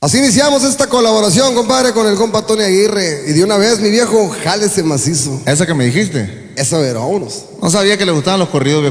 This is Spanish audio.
Así iniciamos esta colaboración, compadre, con el compa Tony Aguirre. Y de una vez, mi viejo, jálese macizo. Esa que me dijiste. Eso, pero vámonos. No sabía que le gustaban los corridos, viejo.